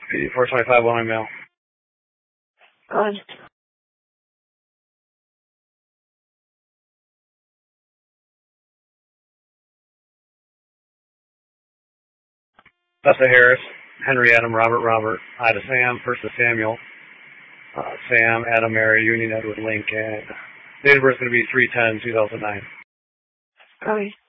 PD425, Wyoming mail. On. Tessa Harris, Henry Adam, Robert, Ida Sam, First of Samuel, Sam, Adam Mary, Union Edward Lincoln. Date of birth is going to be 3/10/2009. On.